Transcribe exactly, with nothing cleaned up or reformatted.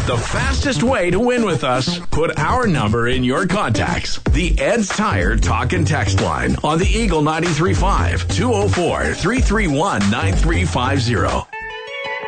The fastest way to win with us, put our number in your contacts. The Ed's Tire Talk and Text line on the Eagle ninety-three point five, two oh four, three three one, nine three five zero.